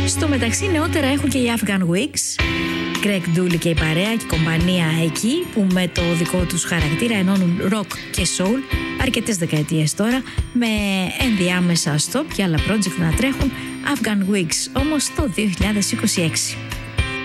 Στο μεταξύ νεότερα έχουν και οι Afghan Wigs, Greg Dulli και η παρέα και η κομπανία εκεί, που με το δικό τους χαρακτήρα ενώνουν rock και soul αρκετές δεκαετίες τώρα, με ενδιάμεσα stop και άλλα project να τρέχουν. Afghan Wigs όμως το 2026.